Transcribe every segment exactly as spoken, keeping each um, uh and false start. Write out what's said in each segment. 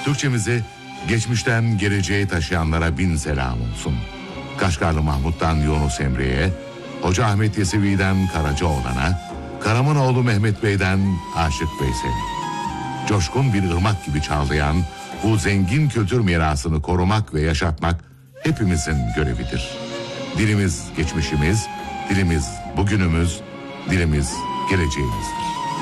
Türkçemizi geçmişten geleceğe taşıyanlara bin selam olsun. Kaşgarlı Mahmut'tan Yunus Emre'ye, Hoca Ahmet Yesevi'den Karacaoğlan'a, Karamanoğlu Mehmet Bey'den Aşık Veysel'e. Coşkun bir ırmak gibi çağlayan bu zengin kültür mirasını korumak ve yaşatmak hepimizin görevidir. Dilimiz geçmişimiz, dilimiz bugünümüz, dilimiz geleceğimizdir.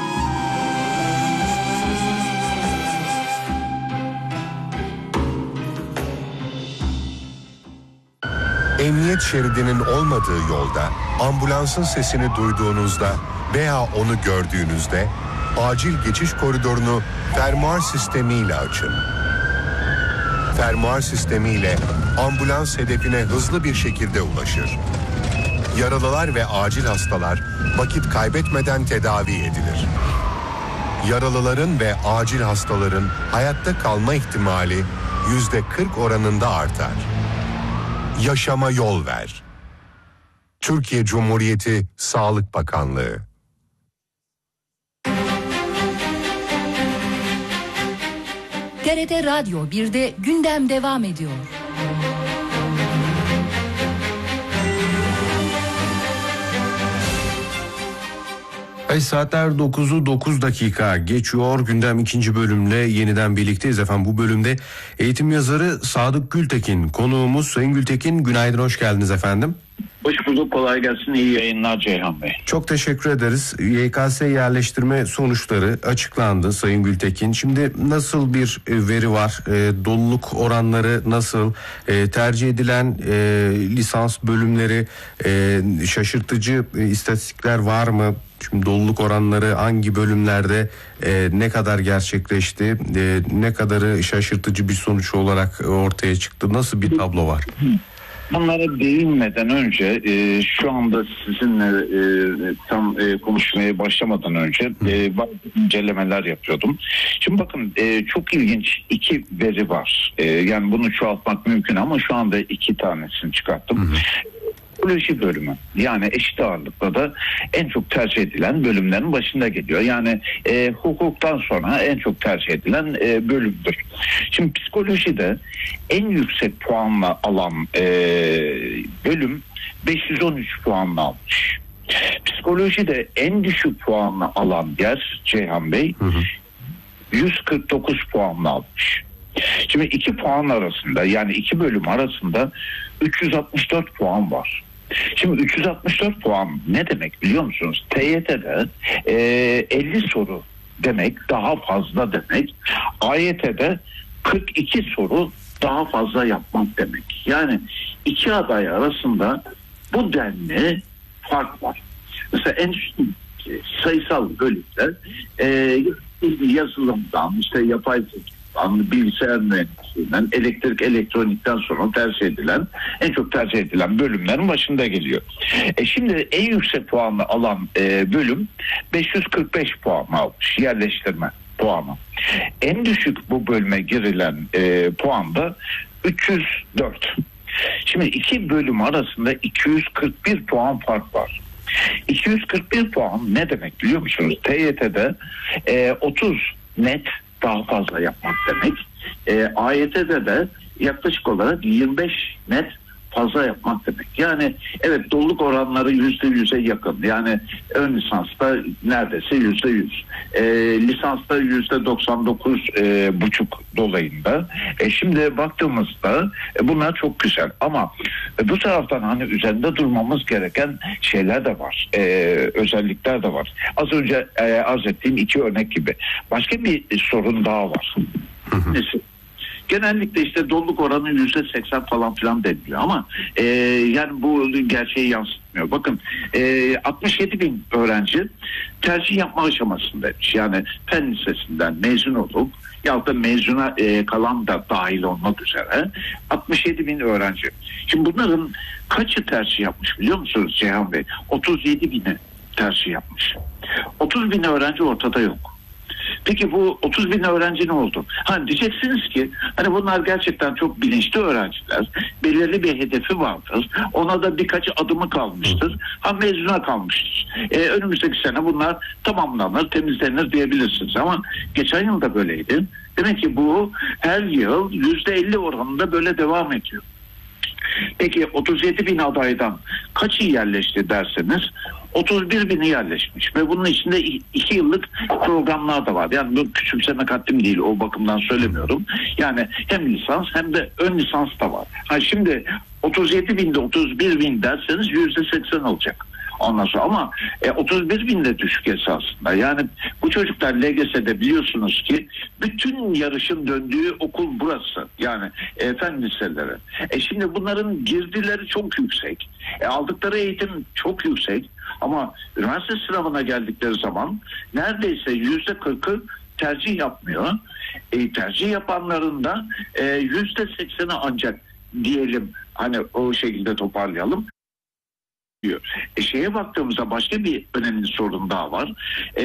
Emniyet şeridinin olmadığı yolda ambulansın sesini duyduğunuzda veya onu gördüğünüzde acil geçiş koridorunu fermuar sistemiyle açın. Fermuar sistemiyle ambulans hedefine hızlı bir şekilde ulaşır. Yaralılar ve acil hastalar vakit kaybetmeden tedavi edilir. Yaralıların ve acil hastaların hayatta kalma ihtimali yüzde kırk oranında artar. Yaşama yol ver. Türkiye Cumhuriyeti Sağlık Bakanlığı. T R T Radyo birde gündem devam ediyor. Ay saatler dokuzu dokuz dakika geçiyor. Gündem ikinci bölümle yeniden birlikteyiz efendim. Bu bölümde eğitim yazarı Sadık Gültekin konuğumuz. Sayın Gültekin, günaydın, hoş geldiniz efendim. Hoş bulduk, kolay gelsin, iyi yayınlar Ceyhan Bey. Çok teşekkür ederiz. Y K S yerleştirme sonuçları açıklandı Sayın Gültekin. Şimdi nasıl bir veri var? E, doluluk oranları nasıl? E, tercih edilen e, lisans bölümleri e, şaşırtıcı e, istatistikler var mı? Şimdi doluluk oranları hangi bölümlerde e, ne kadar gerçekleşti? E, ne kadarı şaşırtıcı bir sonuç olarak ortaya çıktı? Nasıl bir tablo var? Bunlara değinmeden önce e, şu anda sizinle e, tam e, konuşmaya başlamadan önce e, bazı incelemeler yapıyordum. Şimdi bakın e, çok ilginç iki veri var. E, yani bunu çoğaltmak mümkün ama şu anda iki tanesini çıkarttım. Hı hı. Psikoloji bölümü, yani eşit ağırlıkla da en çok tercih edilen bölümlerin başında geliyor. Yani e, hukuktan sonra en çok tercih edilen e, bölümdür. Şimdi psikolojide en yüksek puanla alan e, bölüm beş yüz on üç puanla almış. Psikolojide en düşük puanla alan yer Ceyhan Bey hı hı. yüz kırk dokuz puanla almış. Şimdi iki puan arasında, yani iki bölüm arasında üç yüz altmış dört puan var. Şimdi üç yüz altmış dört puan ne demek biliyor musunuz? T Y T'de e, elli soru demek, daha fazla demek. A Y T'de kırk iki soru daha fazla yapmak demek. Yani iki aday arasında bu denli fark var. Mesela en sayısal bölümler e, yazılımdan, işte yapay zekadan, bilgisayar mühendisliğinden, elektrik elektronikten sonra tercih edilen, en çok tercih edilen bölümlerin başında geliyor. E şimdi en yüksek puanlı alan e, bölüm beş yüz kırk beş puan almış, yerleştirme puanı. En düşük bu bölüme girilen e, puan da üç yüz dört. Şimdi iki bölüm arasında iki yüz kırk bir puan fark var. iki yüz kırk bir puan ne demek biliyor musunuz? T Y T'de e, otuz net daha fazla yapmak demek. E, A Y T'de de yaklaşık olarak yirmi beş net fazla yapmak demek. Yani evet, doluluk oranları yüzde yüze yakın. Yani ön lisansta neredeyse yüzde yüz. E, lisansta yüzde doksan dokuz e, buçuk dolayında. E, şimdi baktığımızda e, bunlar çok güzel. Ama e, bu taraftan hani üzerinde durmamız gereken şeyler de var. E, özellikler de var. Az önce e, arz ettiğim iki örnek gibi. Başka bir e, sorun daha var. Mesela genellikle işte doluluk oranı yüzde seksen falan filan deniliyor ama e, yani bu gerçeği yansıtmıyor. Bakın e, altmış yedi bin öğrenci tercih yapma aşamasındaymış. Yani Fen Lisesi'nden mezun olup yahut da mezuna e, kalan da dahil olmak üzere altmış yedi bin öğrenci. Şimdi bunların kaçı tercih yapmış biliyor musunuz Ceyhan Bey? otuz yedi bini tercih yapmış. otuz bin öğrenci ortada yok. Peki bu otuz bin öğrenci ne oldu? Hani diyeceksiniz ki hani bunlar gerçekten çok bilinçli öğrenciler. Belirli bir hedefi vardır. Ona da birkaç adımı kalmıştır. Ha mezuna kalmıştır. Ee, önümüzdeki sene bunlar tamamlanır, temizlenir diyebilirsiniz. Ama geçen yıl da böyleydi. Demek ki bu her yıl yüzde elli oranında böyle devam ediyor. Peki otuz yedi bin adaydan kaçı yerleşti derseniz otuz bir bini yerleşmiş ve bunun içinde iki yıllık programlar da var. Yani bu küçümsemek haddim değil, o bakımdan söylemiyorum. Yani hem lisans hem de ön lisans da var. Ha şimdi otuz yedi binde otuz bir bin derseniz yüzde seksen olacak. Ondan sonra ama e, otuz bir bin de düşük esasında. Yani bu çocuklar L G S'de biliyorsunuz ki bütün yarışın döndüğü okul burası. Yani e, fen liseleri. E şimdi bunların girdileri çok yüksek. E, aldıkları eğitim çok yüksek. Ama üniversite sınavına geldikleri zaman neredeyse yüzde kırkı tercih yapmıyor. E, tercih yapanların da yüzde sekseni ancak diyelim, hani o şekilde toparlayalım. E şeye baktığımızda başka bir önemli sorun daha var. E,